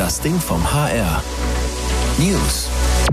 Das Ding vom HR. News.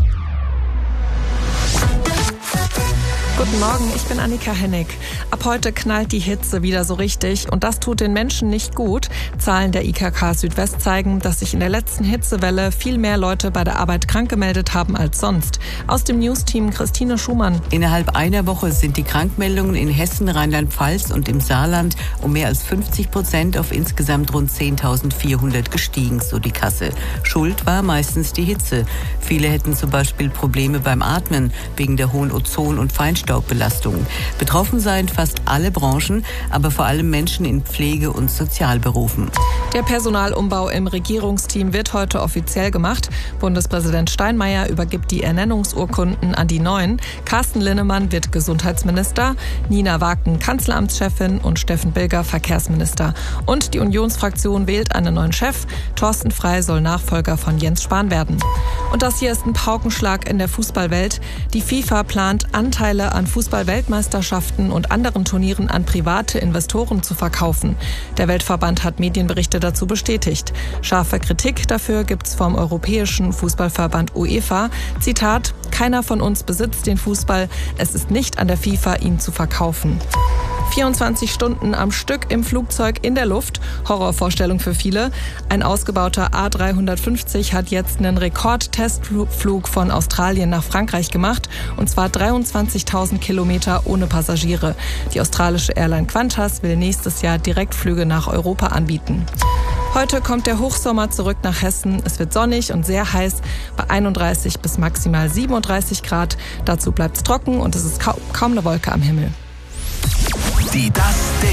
Guten Morgen, ich bin Annika Hennig. Ab heute knallt die Hitze wieder so richtig und das tut den Menschen nicht gut. Zahlen der IKK Südwest zeigen, dass sich in der letzten Hitzewelle viel mehr Leute bei der Arbeit krank gemeldet haben als sonst. Aus dem News-Team Christine Schumann. Innerhalb einer Woche sind die Krankmeldungen in Hessen, Rheinland-Pfalz und im Saarland um mehr als 50% auf insgesamt rund 10.400 gestiegen, so die Kasse. Schuld war meistens die Hitze. Viele hätten zum Beispiel Probleme beim Atmen wegen der hohen Ozon- und Feinstaubbelastung. Betroffen seien fast alle Branchen, aber vor allem Menschen in Pflege- und Sozialberufen. Der Personalumbau im Regierungsteam wird heute offiziell gemacht. Bundespräsident Steinmeier übergibt die Ernennungsurkunden an die Neuen. Carsten Linnemann wird Gesundheitsminister, Nina Waken Kanzleramtschefin und Steffen Bilger Verkehrsminister. Und die Unionsfraktion wählt einen neuen Chef. Thorsten Frey soll Nachfolger von Jens Spahn werden. Und das hier ist ein Paukenschlag in der Fußballwelt. Die FIFA plant, Anteile an Fußball-Weltmeisterschaften und anderen Turnieren an private Investoren zu verkaufen. Der Weltverband hat Medienberichte dazu bestätigt. Scharfe Kritik dafür gibt's vom Europäischen Fußballverband UEFA. Zitat: Keiner von uns besitzt den Fußball. Es ist nicht an der FIFA, ihn zu verkaufen. 24 Stunden am Stück im Flugzeug in der Luft. Horrorvorstellung für viele. Ein ausgebauter A350 hat jetzt einen Rekordtestflug von Australien nach Frankreich gemacht. Und zwar 23.000 Kilometer ohne Passagiere. Die australische Airline Qantas will nächstes Jahr Direktflüge nach Europa anbieten. Heute kommt der Hochsommer zurück nach Hessen. Es wird sonnig und sehr heiß bei 31 bis maximal 37 Grad. Dazu bleibt es trocken und es ist kaum eine Wolke am Himmel. Die Das Ding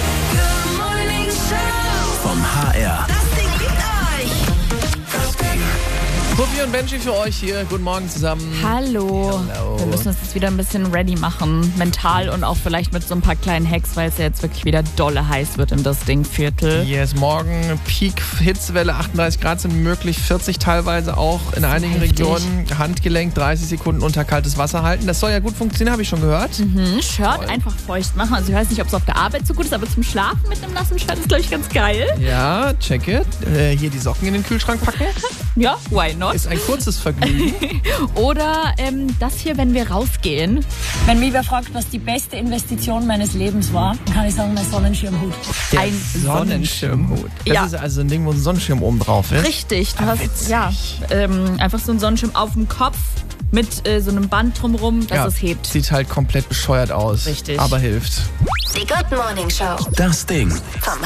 vom HR. Das Ding liebt euch. Das Ding. Sophie und Benji für euch hier. Guten Morgen zusammen. Hallo. Wir müssen uns jetzt wieder ein bisschen ready machen, mental und auch vielleicht mit so ein paar kleinen Hacks, weil es ja jetzt wirklich wieder dolle heiß wird in das Dingviertel. Yes, morgen Peak Hitzewelle, 38 Grad sind möglich, 40 teilweise auch in einigen heftig. Regionen. Handgelenk 30 Sekunden unter kaltes Wasser halten. Das soll ja gut funktionieren, habe ich schon gehört. Shirt einfach feucht machen. Also ich weiß nicht, ob es auf der Arbeit so gut ist, aber zum Schlafen mit einem nassen Shirt ist, glaube ich, ganz geil. Ja, check it. Hier die Socken in den Kühlschrank packen. Ja, why not? Ist ein kurzes Vergnügen. Oder das hier, wenn wir rausgehen. Wenn mich wer fragt, was die beste Investition meines Lebens war, kann ich sagen, mein Sonnenschirmhut. Der Ein Sonnenschirmhut. Das Ja. ist also ein Ding, wo ein Sonnenschirm oben drauf ist. Richtig, du Ah, hast witzig. einfach so einen Sonnenschirm auf dem Kopf mit so einem Band drumherum, dass es hebt. Sieht halt komplett bescheuert aus. Richtig. Aber hilft. Die Good Morning Show. Das Ding. Vom